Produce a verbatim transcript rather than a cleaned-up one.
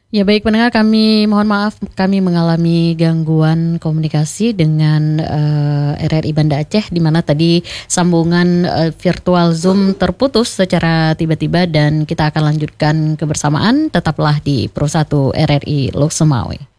Ya baik pendengar, kami mohon maaf kami mengalami gangguan komunikasi dengan uh, R R I Banda Aceh, di mana tadi sambungan uh, virtual Zoom terputus secara tiba-tiba dan kita akan lanjutkan kebersamaan. Tetaplah di Pro satu R R I Lok Sumawe.